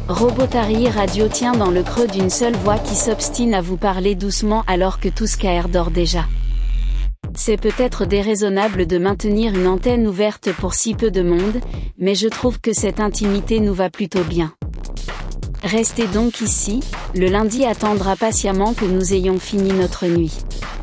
Robotari Radio tient dans le creux d'une seule voix qui s'obstine à vous parler doucement alors que tout Skyr dort déjà. C'est peut-être déraisonnable de maintenir une antenne ouverte pour si peu de monde, mais je trouve que cette intimité nous va plutôt bien. Restez donc ici, le lundi attendra patiemment que nous ayons fini notre nuit.